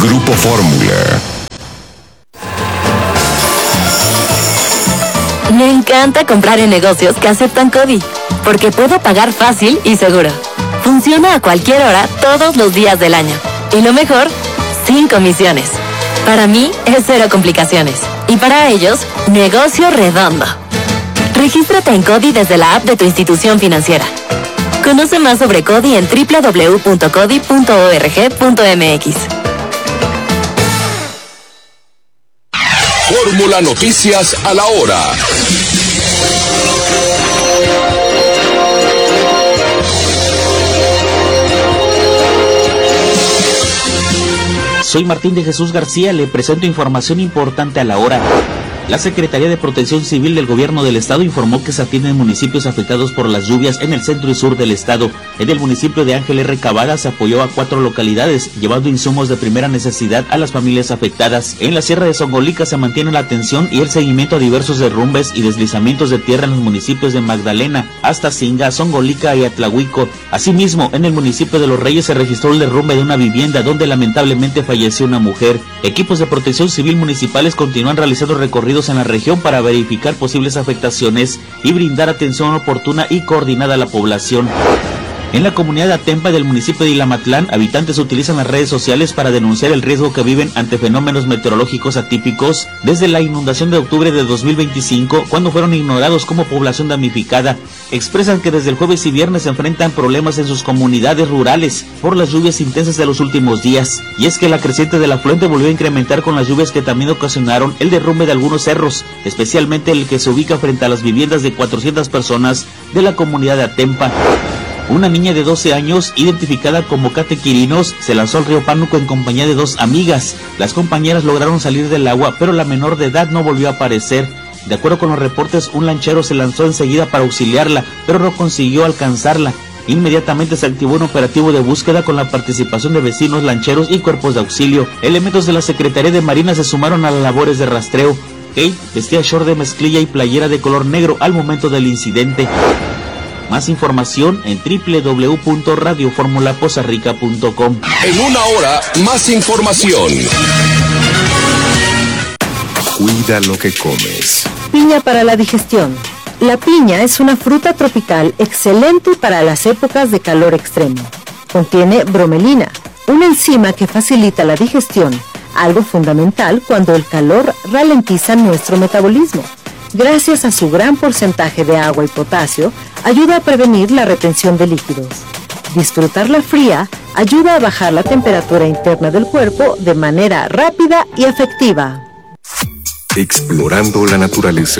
Grupo Fórmula. Me encanta comprar en negocios que aceptan CODI, porque puedo pagar fácil y seguro. Funciona a cualquier hora, todos los días del año. Y lo mejor, sin comisiones. Para mí, es cero complicaciones. Y para ellos, negocio redondo. Regístrate en CODI desde la app de tu institución financiera. Conoce más sobre CODI en www.codi.org.mx. Fórmula Noticias a la hora. Soy Martín de Jesús García, le presento información importante a la hora. La Secretaría de Protección Civil del Gobierno del Estado informó que se atienden municipios afectados por las lluvias en el centro y sur del estado. En el municipio de Ángel R. Cavada se apoyó a 4 localidades, llevando insumos de primera necesidad a las familias afectadas. En la Sierra de Zongolica se mantiene la atención y el seguimiento a diversos derrumbes y deslizamientos de tierra en los municipios de Magdalena, Astacinga, Zongolica y Atlahuico. Asimismo, en el municipio de Los Reyes se registró el derrumbe de una vivienda donde lamentablemente falleció una mujer. Equipos de protección civil municipales continúan realizando recorridos en la región para verificar posibles afectaciones y brindar atención oportuna y coordinada a la población. En la comunidad de Atempa del municipio de Ilamatlán, habitantes utilizan las redes sociales para denunciar el riesgo que viven ante fenómenos meteorológicos atípicos desde la inundación de octubre de 2025, cuando fueron ignorados como población damnificada. Expresan que desde el jueves y viernes se enfrentan problemas en sus comunidades rurales por las lluvias intensas de los últimos días. Y es que la creciente del afluente volvió a incrementar con las lluvias que también ocasionaron el derrumbe de algunos cerros, especialmente el que se ubica frente a las viviendas de 400 personas de la comunidad de Atempa. Una niña de 12 años, identificada como Kate Quirinos, se lanzó al río Pánuco en compañía de 2 amigas. Las compañeras lograron salir del agua, pero la menor de edad no volvió a aparecer. De acuerdo con los reportes, un lanchero se lanzó enseguida para auxiliarla, pero no consiguió alcanzarla. Inmediatamente se activó un operativo de búsqueda con la participación de vecinos, lancheros y cuerpos de auxilio. Elementos de la Secretaría de Marina se sumaron a las labores de rastreo. Kate vestía short de mezclilla y playera de color negro al momento del incidente. Más información en www.radioformulapozarrica.com. En una hora, más información. Cuida lo que comes. Piña para la digestión. La piña es una fruta tropical excelente para las épocas de calor extremo. Contiene bromelina, una enzima que facilita la digestión, algo fundamental cuando el calor ralentiza nuestro metabolismo. Gracias a su gran porcentaje de agua y potasio, ayuda a prevenir la retención de líquidos. Disfrutarla fría ayuda a bajar la temperatura interna del cuerpo de manera rápida y efectiva. Explorando la naturaleza.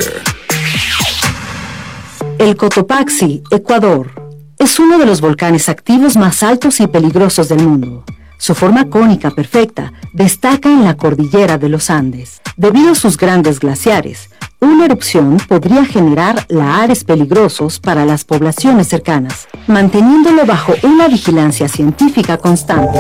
El Cotopaxi, Ecuador, es uno de los volcanes activos más altos y peligrosos del mundo. Su forma cónica perfecta destaca en la cordillera de los Andes. Debido a sus grandes glaciares, una erupción podría generar lahares peligrosos para las poblaciones cercanas, manteniéndolo bajo una vigilancia científica constante.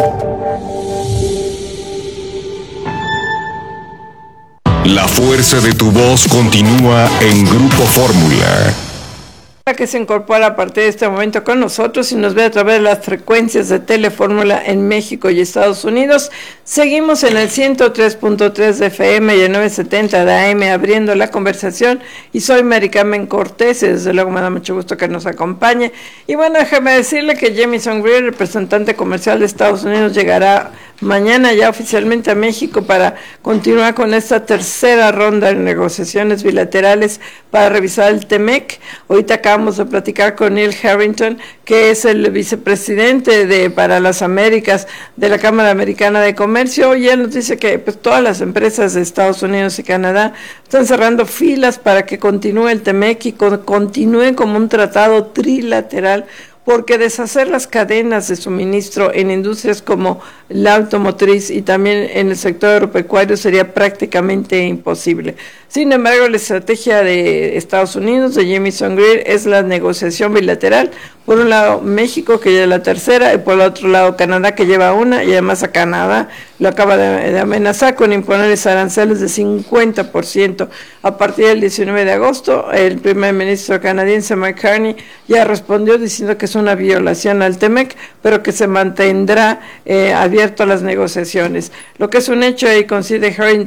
La fuerza de tu voz continúa en Grupo Fórmula. Que se incorpora a partir de este momento con nosotros y nos ve a través de las frecuencias de Telefórmula en México y Estados Unidos. Seguimos en el 103.3 de FM y el 970 de AM abriendo la conversación, y soy Mary Carmen Cortés y desde luego me da mucho gusto que nos acompañe. Y bueno, déjeme decirle que Jamieson Greer, representante comercial de Estados Unidos, llegará mañana ya oficialmente a México para continuar con esta tercera ronda de negociaciones bilaterales para revisar el TEMEC. Ahorita acabamos de platicar con Neil Harrington, que es el vicepresidente para las Américas de la Cámara Americana de Comercio, y él nos dice que pues todas las empresas de Estados Unidos y Canadá están cerrando filas para que continúe el TEMEC y continúe como un tratado trilateral, porque deshacer las cadenas de suministro en industrias como la automotriz y también en el sector agropecuario sería prácticamente imposible. Sin embargo, la estrategia de Estados Unidos, de Jamieson Greer, es la negociación bilateral, Por un lado México, que ya es la tercera, y por el otro lado Canadá, que lleva una, y además a Canadá lo acaba de amenazar con imponerles aranceles de 50%. A partir del 19 de agosto, el primer ministro canadiense Mike Carney ya respondió diciendo que es una violación al TEMEC, pero que se mantendrá abierto a las negociaciones. Lo que es un hecho, y coincide Harry